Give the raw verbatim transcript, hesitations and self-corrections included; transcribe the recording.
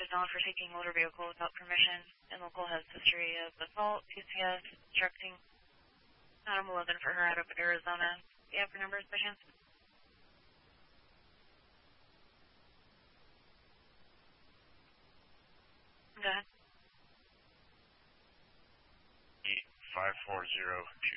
known for taking motor vehicle without permission, and local has history of assault, P C S, obstructing. Item eleven for her out of Arizona. Do you have her numbers by chance? Go ahead. five four zero two